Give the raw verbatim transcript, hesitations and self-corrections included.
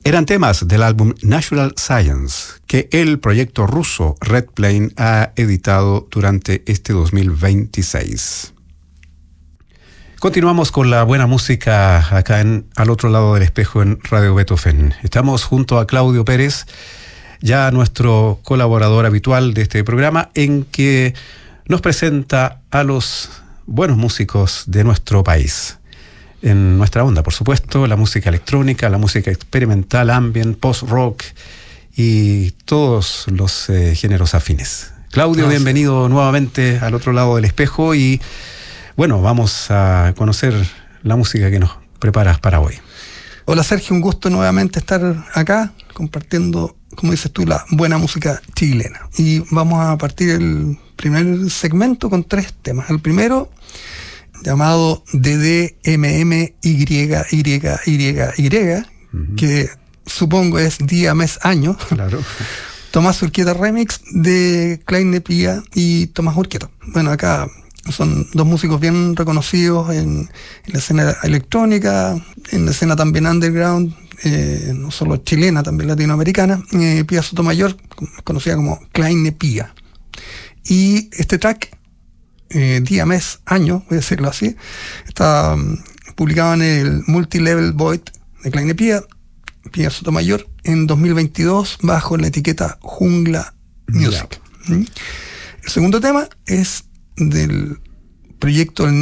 Eran temas del álbum Natural Science, que el proyecto ruso Red Plane ha editado durante este dos mil veintiséis. Continuamos con la buena música acá en Al Otro Lado del Espejo en Radio Beethoven. Estamos junto a Claudio Pérez, ya nuestro colaborador habitual de este programa, en que nos presenta a los buenos músicos de nuestro país. En nuestra onda, por supuesto, la música electrónica, la música experimental, ambient, post-rock y todos los eh, géneros afines. Claudio, Gracias. Bienvenido nuevamente al Otro Lado del Espejo y, bueno, vamos a conocer la música que nos preparas para hoy. Hola Sergio, un gusto nuevamente estar acá compartiendo, como dices tú, la buena música chilena. Y vamos a partir el primer segmento con tres temas. El primero, llamado D D M M Y Y Y Y, uh-huh. que supongo es día, mes, año. Claro. Tomás Urquieta Remix de Klein Nepia y Tomás Urquieta. Bueno, acá son dos músicos bien reconocidos en, en la escena electrónica, en la escena también underground, eh, no solo chilena, también latinoamericana. Eh, Pía Sotomayor, conocida como Klein Nepia. Y este track, Eh, día, mes, año, voy a decirlo así, está um, publicado en el Multilevel Void de Klein Nepia, Pía Sotomayor, en dos mil veintidós bajo la etiqueta Jungla Music. Yeah. ¿Mm? El segundo tema es del proyecto El